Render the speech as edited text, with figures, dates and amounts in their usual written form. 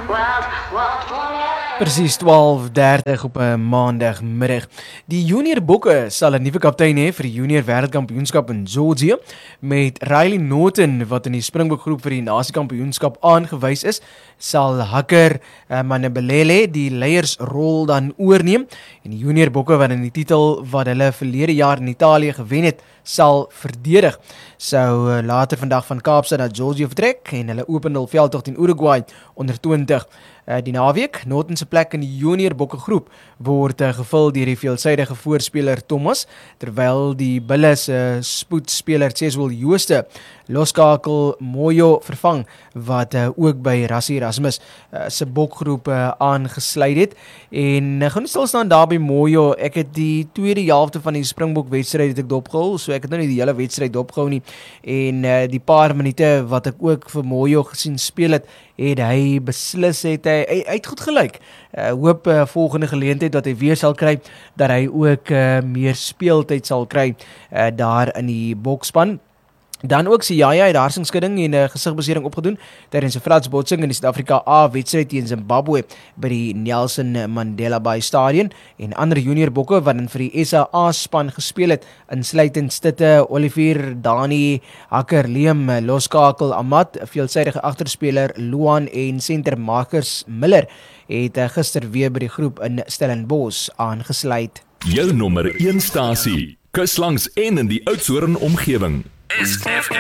Presies 12:30 op 'n maandagmiddag. Die junior bokke sal 'n nuwe kaptein hê vir die junior wêreldkampioenskap in Georgia, met Riley Norton wat in die Springbok-groep vir die nasiekampioenskap aangewys is, sal Hakker Manebelele die leiersrol dan oorneem, en die junior bokke wat in die titel wat hulle verlede jaar in Italië gewen het, sal verdedig. Sou later vandag van Kaapstad na Georgia vertrek en hulle open hul veldtog teen Uruguay onder 20. Die naweek, Norton se plek in die junior bokke groep word gevul deur die veelsidige voorspeler Thomas, terwyl die Bulle se spoedspeler Ceswell Jooste loskakel Moyo vervang, wat ook by Rassie Erasmus se bokgroep aangesluit het. En gaan nie stil staan daar by Moyo. Ek het die tweede helfte van die Springbok wedstryd het ek dopgehou, so ek het nou nie die hele wedstryd dopgehou nie, en die paar minute wat ek ook vir Moyo gesien speel het hy beslis, hy het goed gelyk. Hoop volgende geleentheid dat hy weer sal kry, dat hy ook meer speeltyd sal kry daar in die bokspan. Dan ook Siaya het harsingsskudding en gesigbesering opgedoen tydens 'n fratsbotsing in die Suid-Afrika A-wedstryd teen Zimbabwe by die Nelson Mandela Bay Stadion, en ander junior bokke wat in vir die SA span gespeel het, insluitend Stitte, Olivier, Dani, Hakker, Liam, loskakel Amat, veelsidige agterspeler Luan en center Marcus Miller het gister weer by die groep in Stellenbosch aangesluit. Jou nommer 1 stasie, kus langs en in die Oudtshoorn omgewing.